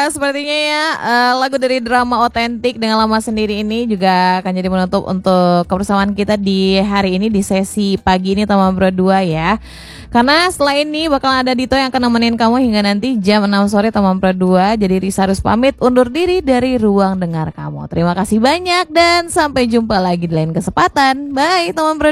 sepertinya ya lagu dari drama otentik dengan Lama Sendiri ini juga akan jadi menutup untuk kebersamaan kita di hari ini di sesi pagi ini Teman Berdua ya. Karena setelah ini bakal ada Dito yang akan nemenin kamu hingga nanti jam 6 sore Teman Berdua. Jadi Risa harus pamit undur diri dari ruang dengar kamu. Terima kasih banyak dan sampai jumpa lagi di lain kesempatan. Bye teman Berdua.